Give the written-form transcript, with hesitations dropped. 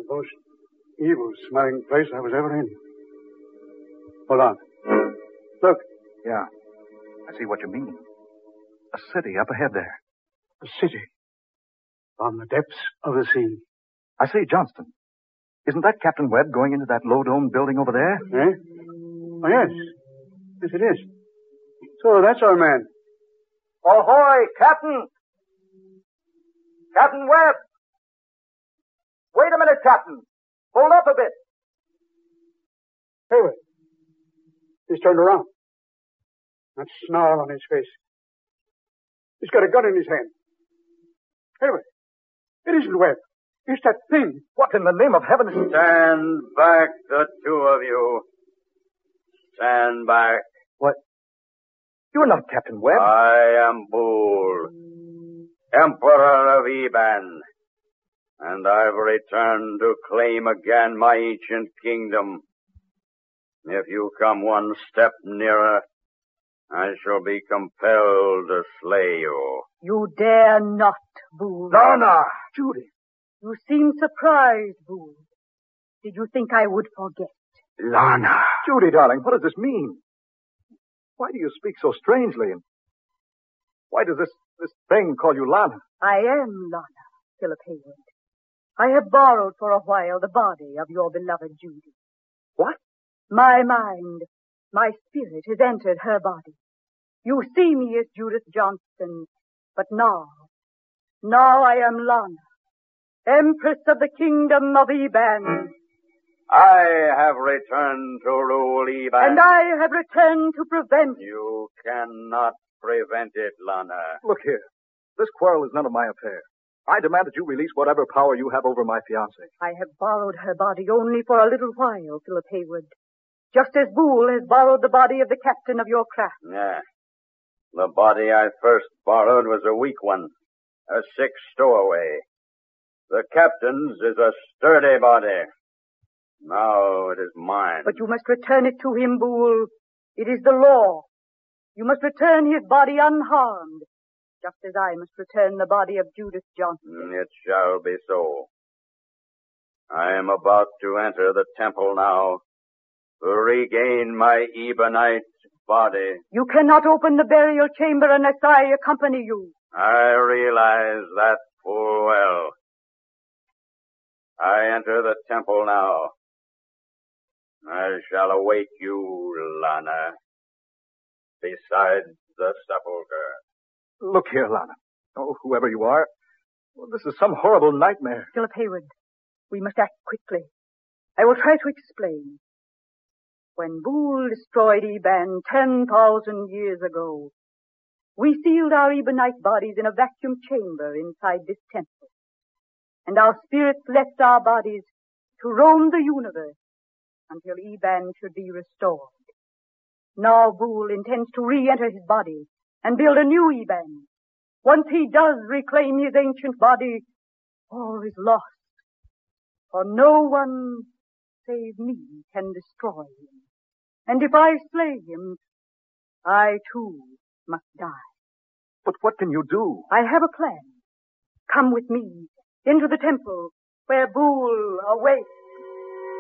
most evil-smelling place I was ever in. Hold on. Look. Yeah. I see what you mean. A city up ahead there. A city. On the depths of the sea. I see, Johnston. Isn't that Captain Webb going into that low-dome building over there? Eh? Oh, yes. Yes, it is. So that's our man. Ahoy, Captain! Captain Webb! Wait a minute, Captain. Hold up a bit. Hey, wait. He's turned around. That snarl on his face. He's got a gun in his hand. Hey, wait. It isn't Webb. It's that thing. What in the name of heaven is... Stand back, the two of you. Stand back. What? You're not Captain Webb. I am Boole, Emperor of Eban, and I've returned to claim again my ancient kingdom. If you come one step nearer, I shall be compelled to slay you. You dare not, Boole. Lana! Judy! You seem surprised, Boole. Did you think I would forget? Lana! Judy, darling, what does this mean? Why do you speak so strangely? And why does this thing call you Lana? I am Lana, Philip Hayward. I have borrowed for a while the body of your beloved Judy. What? My mind, my spirit has entered her body. You see me as Judith Johnston, but now I am Lana, Empress of the Kingdom of Eban. I have returned to rule Eban. And I have returned to prevent. You cannot prevent it, Lana. Look here. This quarrel is none of my affair. I demand that you release whatever power you have over my fiancée. I have borrowed her body only for a little while, Philip Hayward. Just as Boole has borrowed the body of the captain of your craft. Yeah. The body I first borrowed was a weak one. A sick stowaway. The captain's is a sturdy body. Now it is mine. But you must return it to him, Boole. It is the law. You must return his body unharmed, just as I must return the body of Judith Johnston. It shall be so. I am about to enter the temple now to regain my Ebanite body. You cannot open the burial chamber unless I accompany you. I realize that full well. I enter the temple now. I shall await you, Lana, beside the sepulchre. Look here, Lana. Oh, whoever you are. Well, this is some horrible nightmare. Philip Hayward, we must act quickly. I will try to explain. When Boole destroyed Eban 10,000 years ago, we sealed our Ebanite bodies in a vacuum chamber inside this temple. And our spirits left our bodies to roam the universe until Eban should be restored. Now Boole intends to re-enter his body and build a new Eban. Once he does reclaim his ancient body, all is lost. For no one save me can destroy him. And if I slay him, I too must die. But what can you do? I have a plan. Come with me into the temple where Boole awaits.